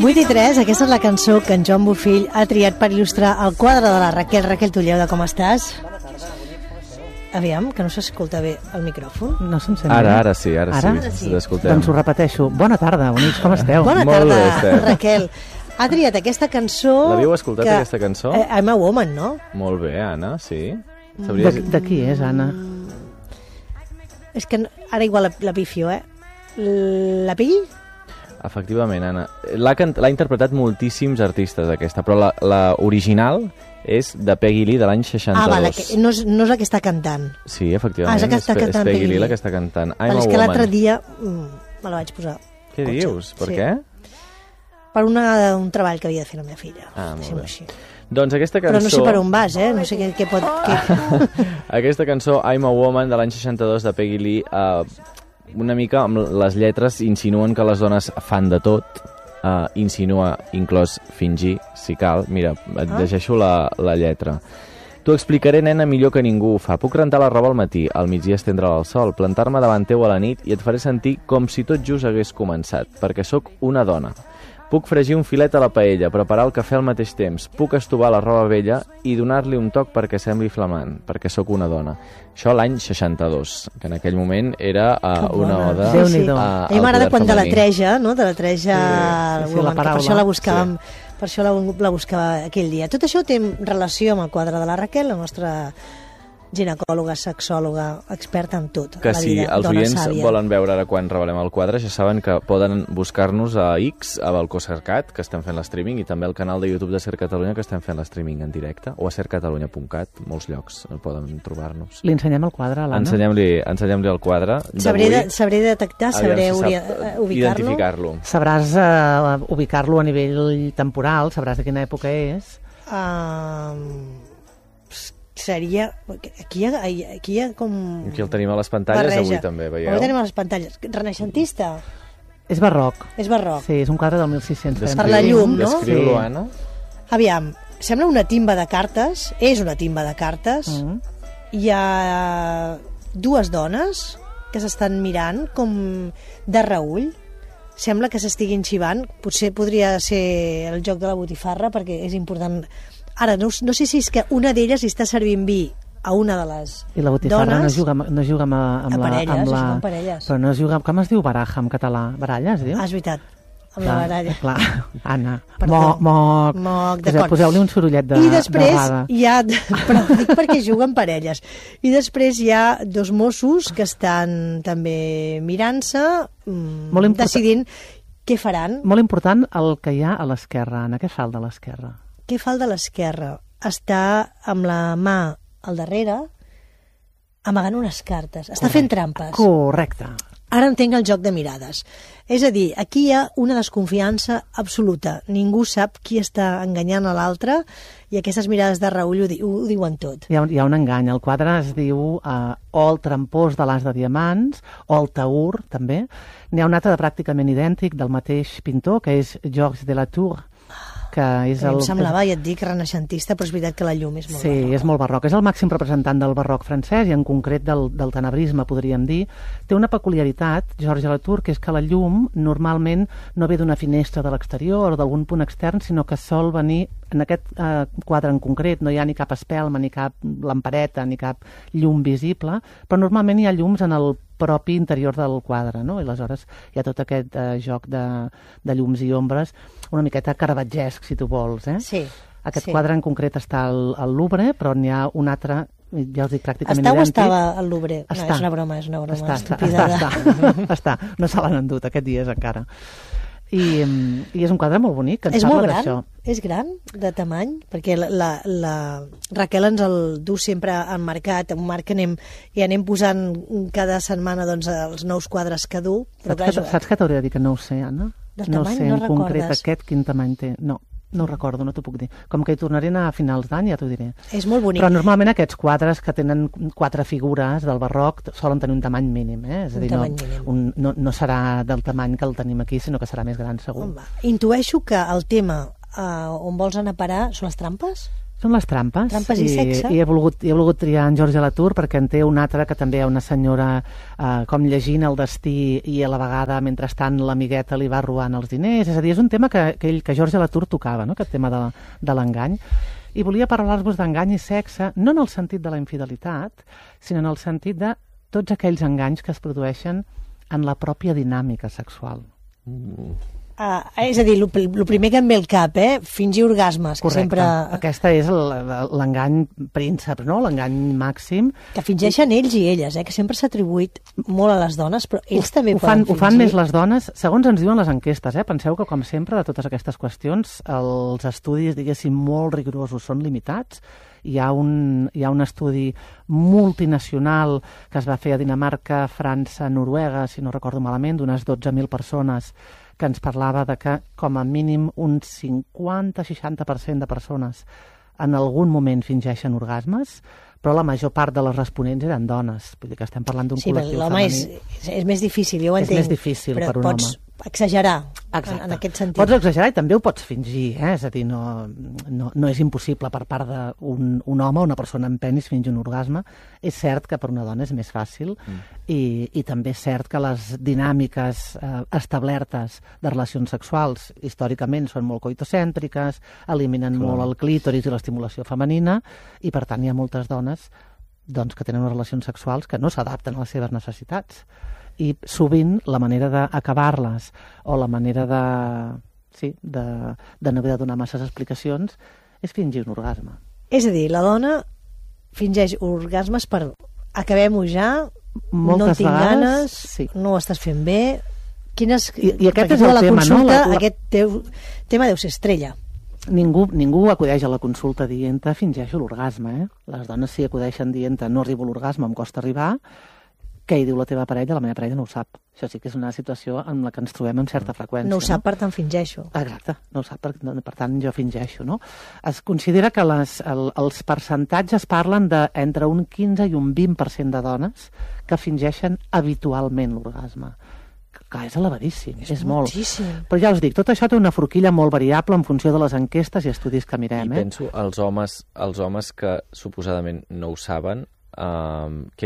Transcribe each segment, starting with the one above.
8:03, aquesta és la cançó que en Joan Bofill ha triat per il·lustrar el quadre de la Raquel. Raquel Tulleuda, com estàs? Aviam, que no s'escolta bé el micròfon. No se'm sent bé. Ara sí, l'escoltem. Doncs ho repeteixo. Bona tarda, bonics, com esteu? Bona Molt tarda, bé, Esther. Raquel. Ha triat aquesta cançó... L'havíeu escoltat, aquesta cançó? I'm a Woman, no? Molt bé, Anna, sí. De qui és, Anna? És que ara igual la pifio, La pilli? Efectivament, Anna. L'ha interpretat moltíssims artistes, aquesta, però la original és de Peggy Lee de l'any 62. Vale, no és la que està cantant. Sí, efectivament, és la que està cantant Peggy Lee la que està cantant. I'm a és que Woman. l'altre dia me la vaig posar. Què dius? Per què? Per un treball que havia de fer la meva filla. Molt bé. Així. Doncs aquesta cançó... Però no sé per on vas, no sé què pot... Aquesta cançó, I'm a Woman, de l'any 62, de Peggy Lee, una mica amb les lletres insinuen que les dones fan de tot, insinua inclòs fingir, si cal. Mira, et llegeixo la lletra. T'ho explicaré, nena, millor que ningú ho fa. Puc rentar la roba al matí, al migdia estendre'la al sol, plantar-me davant teu a la nit i et faré sentir com si tot just hagués començat, perquè sóc una dona. Puc fregir un filet a la paella, preparar el cafè al mateix temps, puc estovar la roba vella i donar-li un toc perquè sembli flamant, perquè sóc una dona. Això l'any 62, que en aquell moment era una oda al poder femení. A mi m'agrada quan deletreja, no? Deletreja la paraula. Per això la buscàvem, per això la buscava aquell dia. Tot això té relació amb el quadre de la Raquel, la nostra ginecòloga, sexòloga, experta en tot. Que si els oients volen veure ara quan revelem el quadre, ja saben que poden buscar-nos a X, a Balcó Cercat, que estem fent l'streaming, i també al canal de YouTube de Ser Catalunya, que estem fent l'streaming en directe, o a sercatalunya.cat, molts llocs poden trobar-nos. Li ensenyem el quadre a l'Anna? Ensenyem-li el quadre d'avui. Sabré detectar, sabré ubicar-lo. Identificar-lo. Sabràs ubicar-lo a nivell temporal, sabràs de quina època és. Seria... Aquí hi ha com... Aquí el tenim a les pantalles, barreja. Avui també, veieu? Avui tenim a les pantalles. Renaixentista? És barroc. És barroc. Sí, és un quadre del 1600. Per la llum, no? Descriu-lo, Anna. Aviam, sembla una timba de cartes, és una timba de cartes. Hi ha dues dones que s'estan mirant com de reüll. Sembla que s'estiguin xivant. Potser podria ser el joc de la botifarra, perquè és important... Ara, no sé si és que una d'elles li està servint vi a una de les dones... I la botifarra no juga amb parelles. Però no es juga... Com es diu baraja en català? Baralla, es diu? És veritat, amb la baralla. Clar, Anna. Moc, d'acord. Poseu-li un sorollet de I després rada. hi ha... Però dic perquè juguen parelles. I després hi ha dos Mossos que estan també mirant-se, decidint què faran. Molt important el que hi ha a l'esquerra, Anna. Què fa el de l'esquerra? Què fa el de l'esquerra? Està amb la mà al darrere amagant unes cartes. Està fent trampes. Correcte. Ara entenc el joc de mirades. És a dir, aquí hi ha una desconfiança absoluta. Ningú sap qui està enganyant a l'altre i aquestes mirades de reüll ho diuen tot. Hi ha un engany. El quadre es diu o el trampós de l'as de diamants o el taur, també. N'hi ha un altre de pràcticament idèntic del mateix pintor, que és Georges de la Tour, que és em semblava, ja et dic, renaixentista, però és veritat que la llum és molt barroca. Sí, és molt barroc. És el màxim representant del barroc francès i en concret del tenebrisme, podríem dir. Té una peculiaritat, Georges de la Tour, que és que la llum normalment no ve d'una finestra de l'exterior o d'algun punt extern, sinó que sol venir, en aquest quadre en concret, no hi ha ni cap espelma, ni cap lampareta, ni cap llum visible, però normalment hi ha llums en el propi interior del quadre, no? I aleshores hi ha tot aquest joc de llums i ombres, una miqueta caravatgesc, si tu vols, Sí. Aquest quadre en concret està al Louvre, però n'hi ha un altre, ja us dic, pràcticament idèntic. Està o estava al Louvre? Està. No, és una broma estúpida. Està. No se l'han endut aquests dies encara. I és un quadre molt bonic, que ens parla d'això. És gran, de tamany, perquè la Raquel ens el du sempre enmarcat, un marc que anem posant cada setmana els nous quadres que du. Saps què t'hauria de dir que no ho sé, Anna? No sé en concret aquest quin tamany té. No ho recordo, no t'ho puc dir. Com que hi tornaré a finals d'any, ja t'ho diré. És molt bonic. Però normalment aquests quadres que tenen 4 figures del barroc solen tenir un tamany mínim, És a dir, no serà del tamany que el tenim aquí, sinó que serà més gran, segur. Intueixo que el tema on vols anar a parar són les trampes? Són les trampes. Trampes i sexe. I he volgut triar en George Latour perquè en té una altra que també hi ha una senyora com llegint el destí i a la vegada, mentrestant, l'amigueta li va robant els diners. És a dir, és un tema que George Latour tocava, no? Aquest tema de l'engany. I volia parlar-vos d'engany i sexe, no en el sentit de la infidelitat, sinó en el sentit de tots aquells enganys que es produeixen en la pròpia dinàmica sexual. És a dir, el primer que em ve al cap, fingir orgasmes. Correcte. Que sempre... Aquesta és l'engany príncep, no? L'engany màxim. Que fingeixen ells i elles, que sempre s'ha atribuït molt a les dones, però ells també poden fingir. Ho fan més les dones, segons ens diuen les enquestes. Penseu que, com sempre, de totes aquestes qüestions, els estudis, diguéssim, molt rigorosos són limitats. Hi ha un estudi multinacional que es va fer a Dinamarca, França, Noruega, si no recordo malament, d'unes 12.000 persones, que ens parlava de que com a mínim un 50-60% de persones en algun moment fingeixen orgasmes, però la major part de les responents eren dones. Vull dir que estem parlant d'un col·lectiu femení. Sí, l'home és més difícil, jo ho entenc. És més difícil per un home. Però pots exagerar en aquest sentit. Pots exagerar i també ho pots fingir, és a dir, no és impossible per part d'un home o una persona amb penis fingir un orgasme. És cert que per una dona és més fàcil i també és cert que les dinàmiques establertes de relacions sexuals històricament són molt coitocèntriques, eliminen molt el clítoris i l'estimulació femenina i per tant hi ha moltes dones que tenen unes relacions sexuals que no s'adapten a les seves necessitats. I sovint la manera d'acabar-les o la manera de no haver de donar masses explicacions és fingir un orgasme. És a dir, la dona fingeix orgasmes per acabem-ho ja, moltes no tinc vegades, ganes, sí. No ho estàs fent bé... I aquest és el tema, consulta, no? Aquest tema deu ser estrella. Ningú acudeix a la consulta dient-te fingeixo l'orgasme, Les dones sí acudeixen dient-te no arribo a l'orgasme, em costa arribar. Què hi diu la teva parella? La meva parella no ho sap. Això sí que és una situació en la que ens trobem amb certa freqüència. No ho sap, per tant fingeixo. Exacte, no ho sap, per tant jo fingeixo, no? Es considera que els percentatges parlen d'entre un 15 i un 20% de dones que fingeixen habitualment l'orgasme. Clar, és elevadíssim, és molt. Moltíssim. Però ja us dic, tot això té una forquilla molt variable en funció de les enquestes i estudis que mirem. I penso, els homes que suposadament no ho saben, què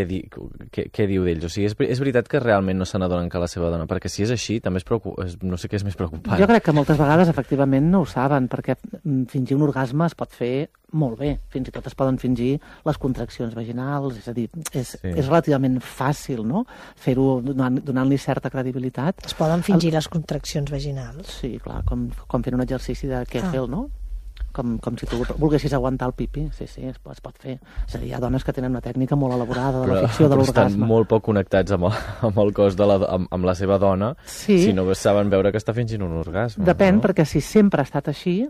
diu d'ells? O sigui, és veritat que realment no se n'adonen que la seva dona, perquè si és així també no sé què és més preocupant. Jo crec que moltes vegades efectivament no ho saben, perquè fingir un orgasme es pot fer molt bé, fins i tot es poden fingir les contraccions vaginals, és a dir, és relativament fàcil, no?, fer-ho donant-li certa credibilitat. Es poden fingir les contraccions vaginals? Sí, clar, com fent un exercici de Kegel, no?, com si tu volguessis aguantar el pipí. Sí, es pot fer. És a dir, hi ha dones que tenen una tècnica molt elaborada de la ficció de l'orgasme. Estan molt poc connectats amb el cos amb la seva dona, si no saben veure que està fingint un orgasme. Depèn, perquè si sempre ha estat així,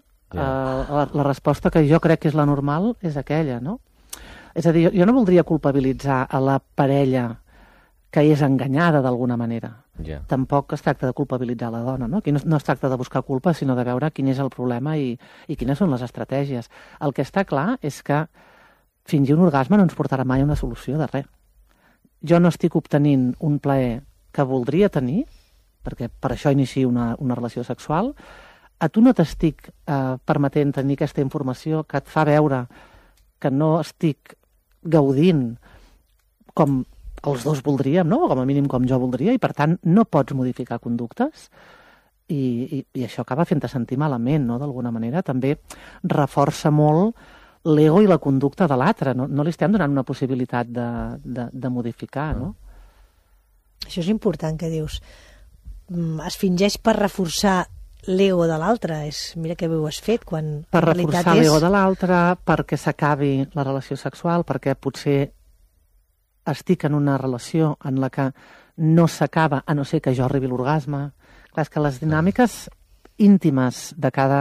la resposta que jo crec que és la normal és aquella, no? És a dir, jo no voldria culpabilitzar a la parella que és enganyada d'alguna manera. Tampoc es tracta de culpabilitzar la dona, no? Aquí no es tracta de buscar culpa, sinó de veure quin és el problema i quines són les estratègies. El que està clar és que fingir un orgasme no ens portarà mai a una solució de res. Jo no estic obtenint un plaer que voldria tenir, perquè per això inicio una relació sexual, a tu no t'estic permetent tenir aquesta informació que et fa veure que no estic gaudint com els dos voldríem, no? O com a mínim com jo voldria, i per tant no pots modificar conductes i això acaba fent-te sentir malament, no? D'alguna manera també reforça molt l'ego i la conducta de l'altre, no li estem donant una possibilitat de modificar, no? Això és important que dius. Es fingeix per reforçar l'ego de l'altre, mira que bé ho has fet, quan per reforçar l'ego de l'altre, perquè s'acabi la relació sexual, perquè potser estic en una relació en la que no s'acaba a no ser que jo arribi a l'orgasme. Clar, és que les dinàmiques íntimes de cada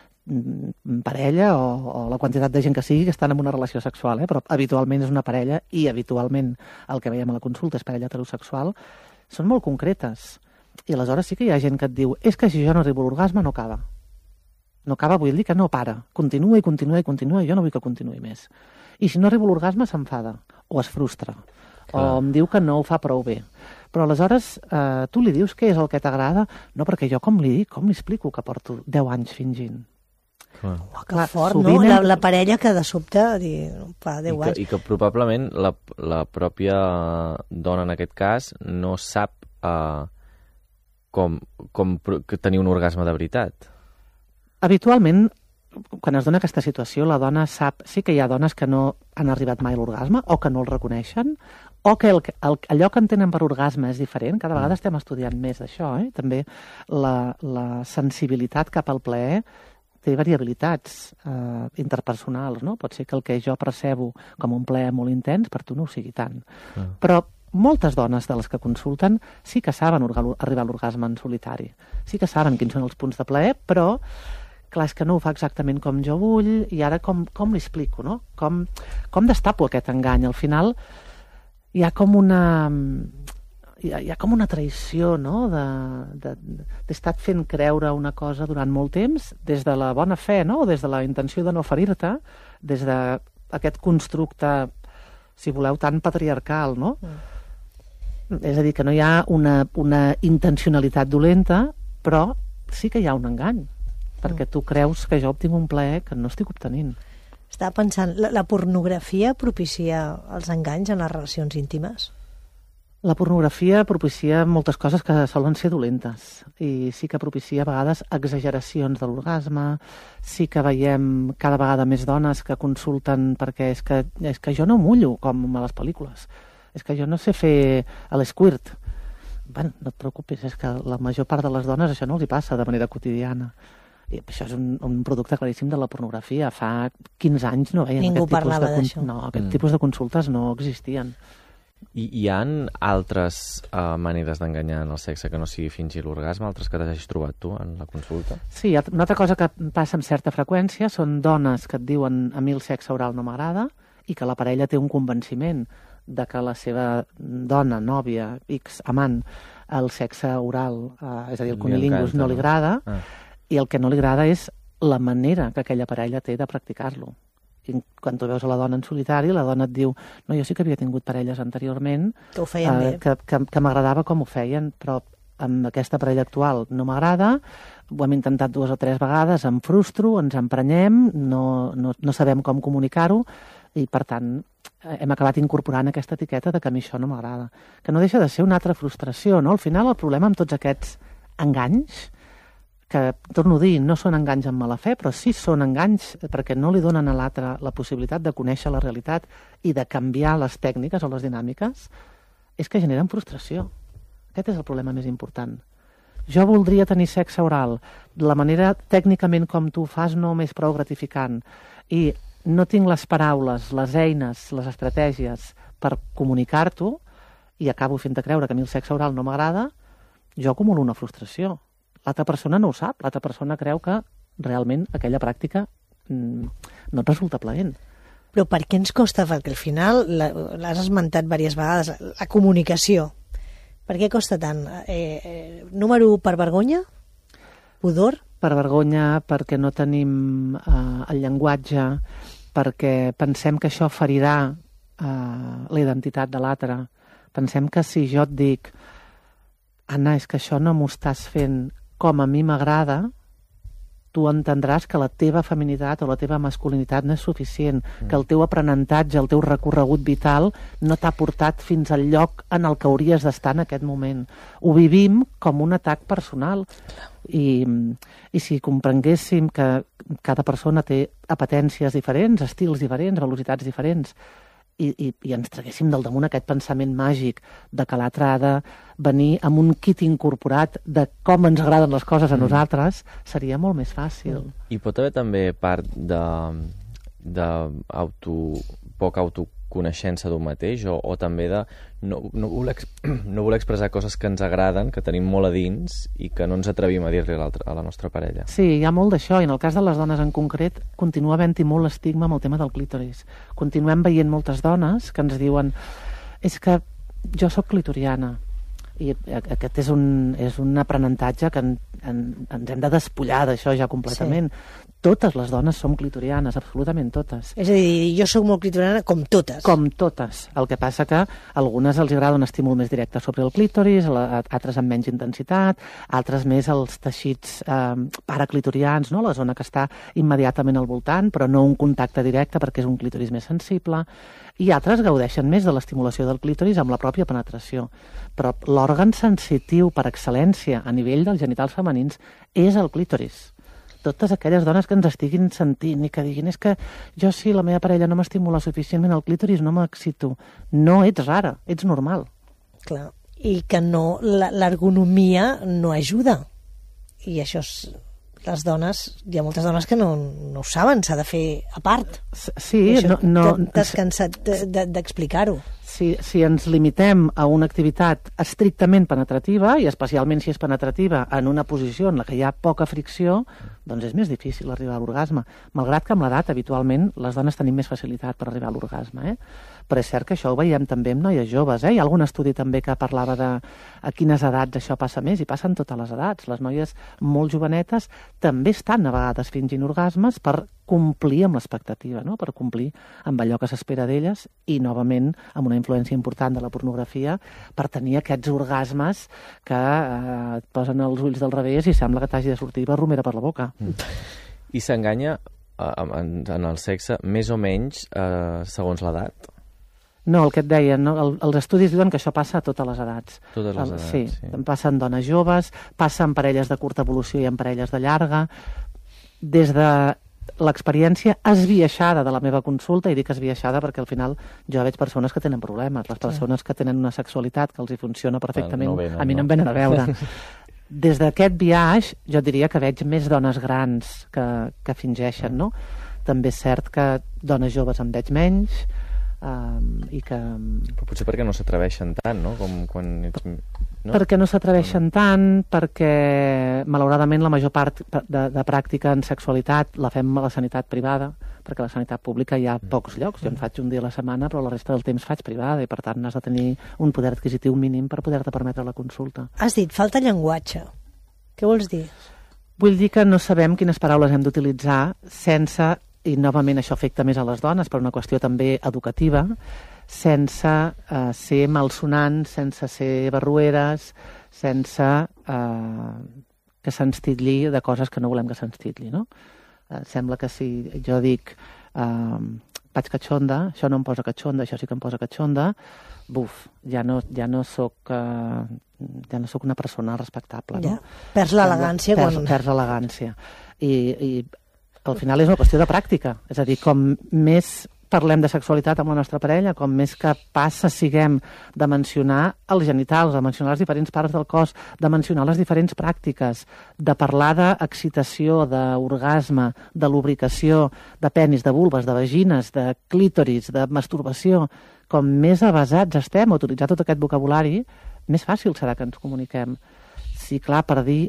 parella o la quantitat de gent que sigui que estan en una relació sexual, però habitualment és una parella i habitualment el que veiem a la consulta és parella heterosexual, són molt concretes. I aleshores sí que hi ha gent que et diu és que si jo no arribo a l'orgasme no acaba. No acaba, vull dir que no para. Continua i continua i continua i jo no vull que continuï més. I si no arribo a l'orgasme s'enfada o es frustra o em diu que no ho fa prou bé. Però aleshores tu li dius què és el que t'agrada? No, perquè jo com li explico que porto 10 anys fingint? Que fort, no? La parella que de sobte dir, fa 10 anys. I que probablement la pròpia dona, en aquest cas, no sap com tenir un orgasme de veritat. Habitualment, quan es dona aquesta situació, la dona sap... Sí que hi ha dones que no han arribat mai a l'orgasme o que no el reconeixen, o que allò que entenen per orgasme és diferent. Cada vegada estem estudiant més d'això, eh? També la sensibilitat cap al plaer té variabilitats interpersonals, no? Pot ser que el que jo percebo com un plaer molt intens per tu no ho sigui tant. Però moltes dones de les que consulten sí que saben arribar a l'orgasme en solitari. Sí que saben quins són els punts de plaer, però clar, és que no ho fa exactament com jo vull, i ara com li explico, no? Com destapo aquest engany? Al final hi ha com una traïció, no? D'he estat fent creure una cosa durant molt temps, des de la bona fe, no? O des de la intenció de no ferir-te, des d'aquest constructe, si voleu, tan patriarcal, no? És a dir, que no hi ha una intencionalitat dolenta, però sí que hi ha un engany, perquè tu creus que jo obtinc un plaer que no estic obtenint. Estava pensant, la pornografia propicia els enganys en les relacions íntimes? La pornografia propicia moltes coses que solen ser dolentes, i sí que propicia a vegades exageracions de l'orgasme, sí que veiem cada vegada més dones que consulten perquè és que jo no mullo com a les pel·lícules, és que jo no sé fer l'esquirt. Bueno, no et preocupis, és que la major part de les dones això no els hi passa de manera quotidiana. I això és un producte claríssim de la pornografia. Fa 15 anys no veien Ningú parlava d'això. No, aquest tipus de consultes no existien. I hi ha altres maneres d'enganyar en el sexe que no sigui fingir l'orgasme, altres que t'hagis trobat tu en la consulta? Sí, una altra cosa que passa amb certa freqüència són dones que et diuen a mi el sexe oral no m'agrada i que la parella té un convenciment de que la seva dona, nòvia, amant, el sexe oral, és a dir, el cunilingus, no li agrada, i el que no li agrada és la manera que aquella parella té de practicar-lo. I quan tu veus a la dona en solitari, la dona et diu no, jo sí que havia tingut parelles anteriorment que ho feien bé, que m'agradava com ho feien, però amb aquesta parella actual no m'agrada, ho hem intentat 2 o 3 vegades, em frustro, ens emprenyem, no sabem com comunicar-ho, i per tant hem acabat incorporant aquesta etiqueta de que a mi això no m'agrada, que no deixa de ser una altra frustració, no? Al final el problema amb tots aquests enganys, que, torno a dir, no són enganys amb mala fe, però sí són enganys perquè no li donen a l'altre la possibilitat de conèixer la realitat i de canviar les tècniques o les dinàmiques, és que generen frustració. Aquest és el problema més important. Jo voldria tenir sexe oral. La manera tècnicament com tu ho fas no m'és prou gratificant. I no tinc les paraules, les eines, les estratègies per comunicar-t'ho i acabo fent-te creure que a mi el sexe oral no m'agrada, jo acumulo una frustració. L'altra persona no ho sap, l'altra persona creu que realment aquella pràctica no et resulta plaent. Però per què ens costa? Perquè al final, l'has esmentat diverses vegades, la comunicació. Per què costa tant? Número 1, per vergonya? Pudor? Per vergonya, perquè no tenim el llenguatge, perquè pensem que això ferirà la identitat de l'altre. Pensem que si jo et dic Anna, és que això no m'ho estàs fent com a mi m'agrada, tu entendràs que la teva feminitat o la teva masculinitat no és suficient, que el teu aprenentatge, el teu recorregut vital no t'ha portat fins al lloc en el que hauries d'estar en aquest moment. Ho vivim com un atac personal i si comprenguéssim que cada persona té apetències diferents, estils diferents, velocitats diferents, i ens traguéssim del damunt aquest pensament màgic de que l'altre ha de venir amb un kit incorporat de com ens agraden les coses a nosaltres, seria molt més fàcil. I pot haver també part de poca autoconeixença d'un mateix o també de no voler expressar coses que ens agraden, que tenim molt a dins i que no ens atrevim a dir-li a la nostra parella. Sí, hi ha molt d'això, i en el cas de les dones en concret continua havent-hi molt estigma amb el tema del clítoris. Continuem veient moltes dones que ens diuen és que jo sóc clitoriana, i aquest és un aprenentatge que ens hem de despullar d'això ja completament. Sí. totes les dones som clitorianes, absolutament totes. És a dir, jo sóc molt clitoriana com totes. Com totes. El que passa que a algunes els agrada un estímul més directe sobre el clítoris, altres amb menys intensitat, altres més els teixits paraclitorians, no? La zona que està immediatament al voltant, però no un contacte directe perquè és un clítoris més sensible, i altres gaudeixen més de l'estimulació del clítoris amb la pròpia penetració. Però l'òrgan sensitiu per excel·lència a nivell dels genitals femenins és el clítoris. Totes aquelles dones que ens estiguin sentint i que diguin és que jo sí, la meva parella no m'estimula suficientment el clítoris, no m'excito. No ets rara, ets normal. Clar, i que no, l'ergonomia no ajuda. I això és, les dones, hi ha moltes dones que no ho saben, s'ha de fer a part. Sí, T'has cansat d'explicar-ho. Si ens limitem a una activitat estrictament penetrativa, i especialment si és penetrativa en una posició en la que hi ha poca fricció, doncs és més difícil arribar a l'orgasme. Malgrat que amb l'edat, habitualment, les dones tenim més facilitat per arribar a l'orgasme. Però és cert que això ho veiem també amb noies joves. Hi ha algun estudi també que parlava de a quines edats això passa més, i passen totes les edats. Les noies molt jovenetes també estan a vegades fingint orgasmes per complir amb l'expectativa, no? Per complir amb allò que s'espera d'elles, i novament amb una influència important de la pornografia per tenir aquests orgasmes que et posen els ulls del revés i sembla que t'hagi de sortir barromera per la boca. I s'enganya en el sexe més o menys segons l'edat? No, el que et deia, no? Els estudis diuen que això passa a totes les edats. Totes les edats, sí. Passa en dones joves, passa en parelles de curta evolució i en parelles de llarga. Des de l'experiència esbiaixada de la meva consulta, i dic esbiaixada perquè al final jo veig persones que tenen problemes, les persones que tenen una sexualitat que els hi funciona perfectament, a mi no em venen a veure. Des d'aquest biaix jo diria que veig més dones grans que fingeixen, no? També és cert que dones joves en veig menys, i que... Però potser perquè no s'atreveixen tant, no? Com quan ets... No? Perquè no s'atreveixen tant, perquè malauradament la major part de pràctica en sexualitat la fem a la sanitat privada, perquè a la sanitat pública hi ha pocs llocs. Jo en faig un dia a la setmana, però la resta del temps faig privada, i per tant has de tenir un poder adquisitiu mínim per poder-te permetre la consulta. Has dit, falta llenguatge. Què vols dir? Vull dir que no sabem quines paraules hem d'utilitzar sense, i novament això afecta més a les dones per una qüestió també educativa, sense ser malsonants, sense ser barrueres, sense que se'ns titlli de coses que no volem que se'ns titlli, no? Sembla que si jo dic vaig catxonda, això no em posa catxonda, això sí que em posa catxonda, buf, ja no soc una persona respectable, no? Perds l'elegància. Perds l'elegància. I al final és una qüestió de pràctica. És a dir, com més parlem de sexualitat amb la nostra parella, com més capaces siguem de mencionar els genitals, de mencionar les diferents parts del cos, de mencionar les diferents pràctiques, de parlar d'excitació, d'orgasme, de lubricació, de penis, de vulves, de vagines, de clítoris, de masturbació, com més avasats estem a utilitzar tot aquest vocabulari, més fàcil serà que ens comuniquem. Sí, clar, per dir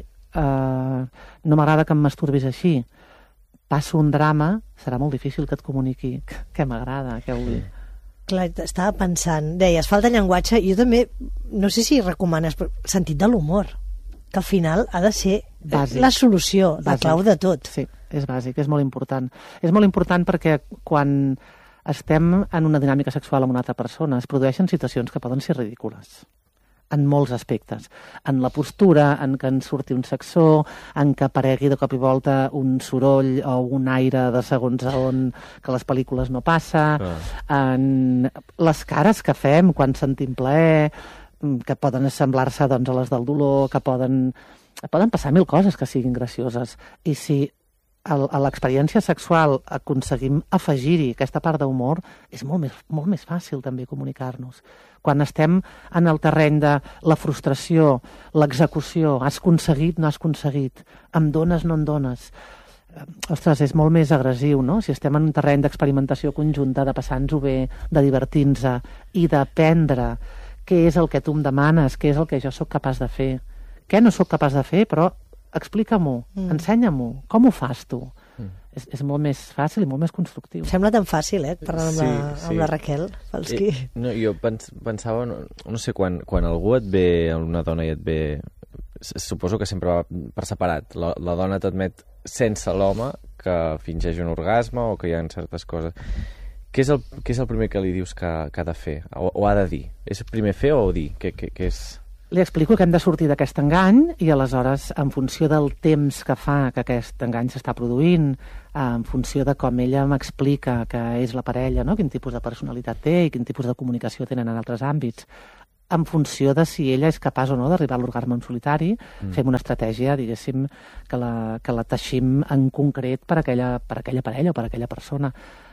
no m'agrada que em masturbis així, passo un drama, serà molt difícil que et comuniqui què m'agrada, què vull. Clar, estava pensant, deies, falta llenguatge, i jo també, no sé si recomanes, però sentit de l'humor, que al final ha de ser bàsic, la solució, la clau de tot. Sí, és bàsic, és molt important. És molt important perquè quan estem en una dinàmica sexual amb una altra persona es produeixen situacions que poden ser ridícules en molts aspectes. En la postura, en que ens surti un sacsó, en que aparegui de cop i volta un soroll o un aire de segons on que les pel·lícules no passa, en les cares que fem quan sentim plaer, que poden assemblar-se doncs, a les del dolor, que poden passar mil coses que siguin gracioses. I si a l'experiència sexual aconseguim afegir-hi aquesta part d'humor, és molt més fàcil també comunicar-nos. Quan estem en el terreny de la frustració, l'execució, has aconseguit, no has aconseguit, em dones, no em dones, ostres, és molt més agressiu, no? Si estem en un terreny d'experimentació conjunta, de passar-nos-ho bé, de divertir-nos i d'aprendre què és el que tu em demanes, què és el que jo sóc capaç de fer, què no sóc capaç de fer, però explica-m'ho, ensenya-m'ho, com ho fas tu? És molt més fàcil i molt més constructiu. Sembla tan fàcil, parlant amb la Raquel Falsky. No, jo pensava, no sé, quan algú et ve, una dona i et ve, suposo que sempre va per separat, la dona t'admet sense l'home que fingeix un orgasme o que hi ha certes coses. Què és el primer que li dius que ha de fer o ha de dir? És primer fer o dir? Què és... Li explico que hem de sortir d'aquest engany i aleshores, en funció del temps que fa que aquest engany s'està produint, en funció de com ella m'explica que és la parella, no? Quin tipus de personalitat té i quin tipus de comunicació tenen en altres àmbits, en funció de si ella és capaç o no d'arribar a l'orgasme en solitari, fem una estratègia, diguéssim, que la teixim en concret per aquella parella o per aquella persona.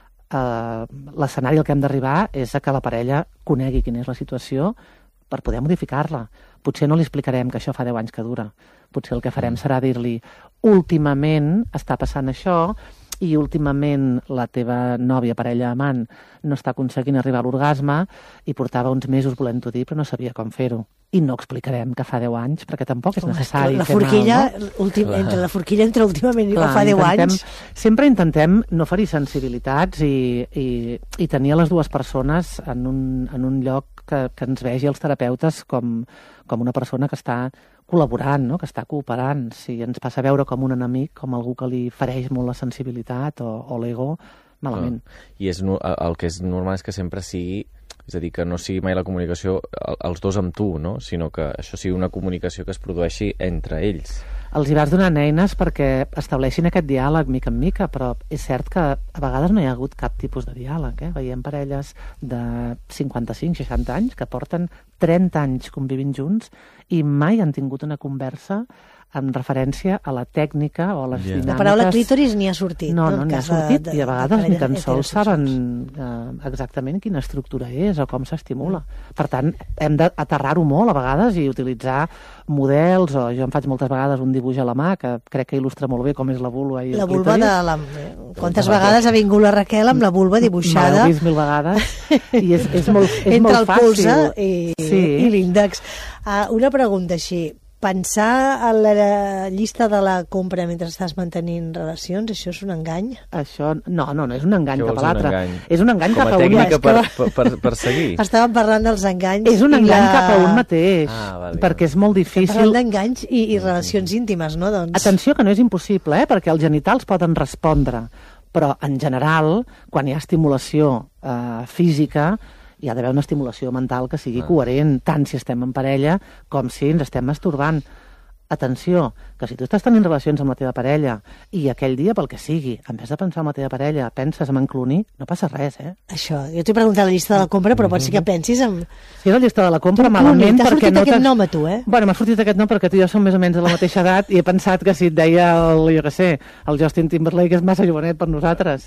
L'escenari al que hem d'arribar és a que la parella conegui quina és la situació per poder modificar-la. Potser no li explicarem que això fa 10 anys que dura. Potser el que farem serà dir-li últimament està passant això i últimament la teva nòvia, parella, amant, no està aconseguint arribar a l'orgasme i portava uns mesos volent-ho dir però no sabia com fer-ho. I no explicarem que fa 10 anys, perquè tampoc és necessari la fer forquilla, mal, no? la forquilla entre últimament i fa 10 anys. Sempre intentem no ferir sensibilitats i tenir a les dues persones en un lloc que ens vegi els terapeutes com una persona que està col·laborant, no? Que està cooperant. Si ens passa a veure com un enemic, com algú que li fereix molt la sensibilitat o l'ego, malament. I el que és normal és que sempre sigui, és a dir, que no sigui mai la comunicació els dos amb tu, no? Sinó que això sigui una comunicació que es produeixi entre ells. Els hi vas donant eines perquè estableixin aquest diàleg mica en mica, però és cert que a vegades no hi ha hagut cap tipus de diàleg. Veiem parelles de 55-60 anys que porten 30 anys convivint junts i mai han tingut una conversa en referència a la tècnica o a les dinàmiques... La paraula clítoris ni ha sortit. No n'hi ha sortit, i a vegades ni tan sols saben exactament quina estructura és o com s'estimula. Per tant, hem d'aterrar-ho molt a vegades i utilitzar models, o jo em faig moltes vegades un dibuix a la mà que crec que il·lustra molt bé com és la vulva i el clítoris. La vulva de la... Quantes vegades ha vingut la Raquel amb la vulva dibuixada? M'ho he vist 1000 vegades i és molt fàcil. Entre el polze i l'índex. Una pregunta així. Pensar a la llista de la compra mentre estàs mantenint relacions, això és un engany? Això no és un engany cap a l'altre. És un engany cap a un. Com a tècnica per seguir. Estàvem parlant dels enganys. És un engany cap a un mateix, perquè és molt difícil... Estem parlant d'enganys i relacions íntimes, no? Atenció, que no és impossible, perquè els genitals poden respondre, però en general, quan hi ha estimulació física, hi ha d'haver una estimulació mental que sigui coherent, tant si estem en parella com si ens estem masturbant. Atenció, que si tu estàs tenint relacions amb la teva parella i aquell dia, pel que sigui, en vez de pensar en la teva parella, penses en enclonir, no passa res, Això, jo t'he preguntat la llista de la compra, però pot ser que pensis en... Sí, la llista de la compra, malament, perquè no... T'ha sortit aquest nom a tu, Bueno, m'ha sortit aquest nom perquè tu i jo som més o menys de la mateixa edat i he pensat que si et deia el Justin Timberlake és massa jovenet per nosaltres.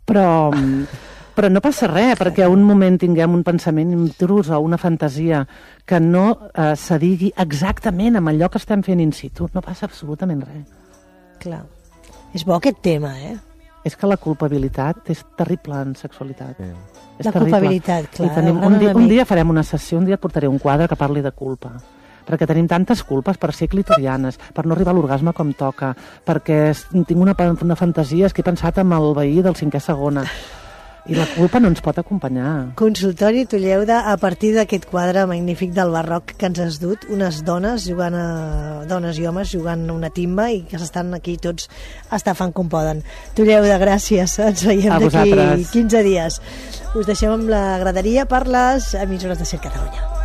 Però no passa res, perquè a un moment tinguem un pensament intrus o una fantasia que no s'adigui exactament amb allò que estem fent in situ. No passa absolutament res. Clar. És bo aquest tema, És que la culpabilitat és terrible en sexualitat. Sí. La culpabilitat, clar. Un dia farem una sessió, un dia et portaré un quadre que parli de culpa. Perquè tenim tantes culpes per ser clitorianes, per no arribar a l'orgasme com toca, perquè tinc una fantasia, és que he pensat en el veí del 5è segona. I la culpa no ens pot acompanyar. Consultori Tulleuda, a partir d'aquest quadre magnífic del barroc que ens has dut, unes dones i homes jugant una timba i que s'estan aquí tots estafant com poden. Tulleuda, gràcies. Ens veiem d'aquí 15 dies. Us deixem amb la graderia per les emissores de Ser Catalunya.